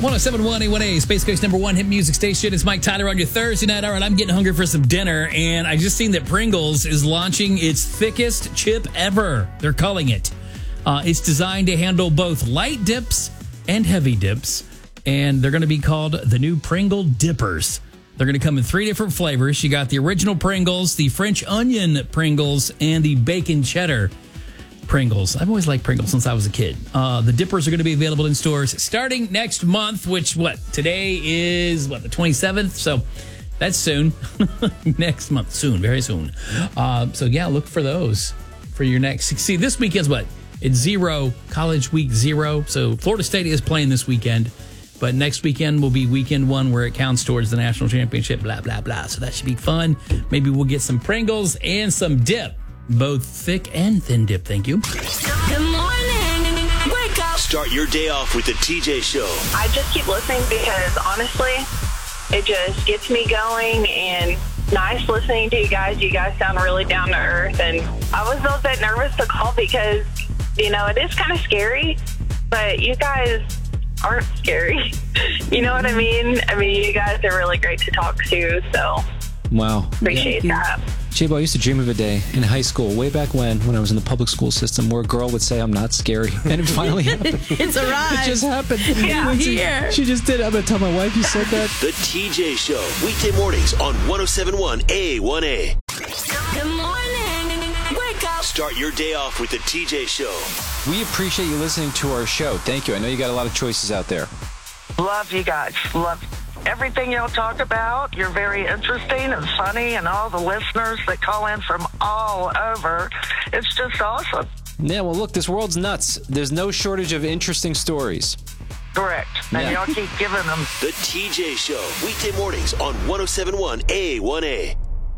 107.1 A1A, Space Coast #1 hit music station. It's Mike Tyler on your Thursday night. All right, I'm getting hungry for some dinner, and I just seen that Pringles is launching its thickest chip ever. They're calling it. It's designed to handle both light dips and heavy dips, and they're going to be called the new Pringle Dippers. They're going to come in 3 different flavors. You got the original Pringles, the French onion Pringles, and the bacon cheddar Pringles. I've always liked Pringles since I was a kid. The dippers are going to be available in stores starting next month, which, today is, the 27th? So that's soon. Next month. Soon. Very soon. So, yeah, look for those for your next. See, this weekend's what? It's Zero, College Week 0. So Florida State is playing this weekend. But next weekend will be weekend 1 where it counts towards the national championship, blah, blah, blah. So that should be fun. Maybe we'll get some Pringles and some dip. Both thick and thin dip, thank you. Good morning. Wake up. Start your day off with the TJ Show. I just keep listening because, honestly, it just gets me going and nice listening to you guys. You guys sound really down to earth. And I was a little bit nervous to call because, it is kind of scary, but you guys aren't scary. You know what I mean? You guys are really great to talk to, so wow. Appreciate that. J-Bo, I used to dream of a day in high school, way back when I was in the public school system, where a girl would say, "I'm not scary." And it finally happened. It's arrived. It just happened. Yeah, here. She just did it. I'm going to tell my wife you said that. The TJ Show, weekday mornings on 107.1 A1A. Good morning. Wake up. Start your day off with the TJ Show. We appreciate you listening to our show. Thank you. I know you got a lot of choices out there. Love you guys. Love everything y'all talk about. You're very interesting and funny, and all the listeners that call in from all over. It's just awesome. Yeah, well, look, this world's nuts. There's no shortage of interesting stories. Correct. And y'all keep giving them. The TJ Show, weekday mornings on 107.1 A1A.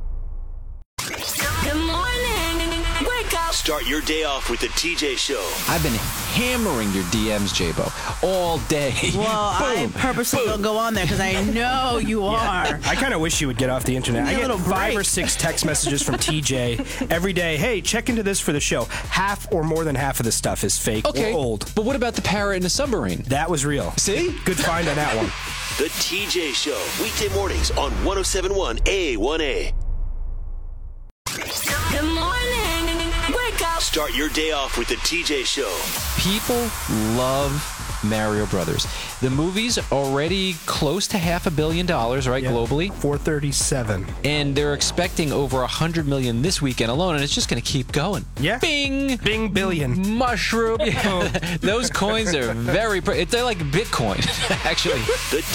Good morning. Wake up. Start your day off with the TJ Show. I've been hammering your DMs, J-Bo, all day. Well, I purposely don't go on there because I know you are. I kind of wish you would get off the internet. I get 5 or 6 text messages from TJ every day. Hey, check into this for the show. Half or more than half of the stuff is fake or old. But what about the parrot in the submarine? That was real. See? Good find on that one. The TJ Show, weekday mornings on 107.1 A1A. Good morning. Wake up. Start your day off with the TJ Show. People love Mario Brothers. The movie's already close to $500 million, right, globally? 437. And they're expecting over 100 million this weekend alone, and it's just going to keep going. Yeah. Bing! Bing billion. Mushroom. Those coins are they're like Bitcoin, actually. The